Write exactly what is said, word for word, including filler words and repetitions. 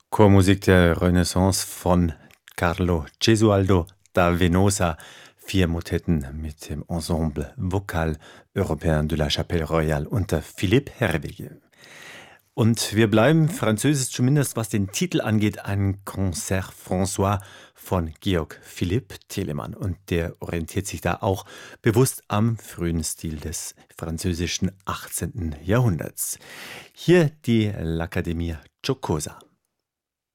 Chormusik der Renaissance von Carlo Gesualdo da Venosa. Vier Motetten mit dem Ensemble Vocal Européen de la Chapelle Royale unter Philippe Herreweghe. Und wir bleiben französisch, zumindest was den Titel angeht, ein Concert François von Georg Philipp Telemann. Und der orientiert sich da auch bewusst am frühen Stil des französischen achtzehnten Jahrhunderts. Hier die L'Accademia Giocosa.